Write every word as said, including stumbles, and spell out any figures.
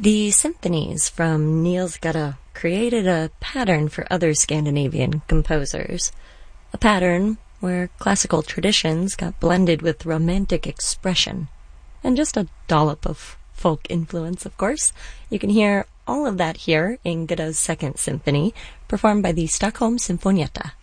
The symphonies from Niels Gade created a pattern for other Scandinavian composers. A pattern where classical traditions got blended with romantic expression. And just a dollop of folk influence, of course. You can hear all of that here in Gade's Second Symphony, performed by the Stockholm Sinfonietta.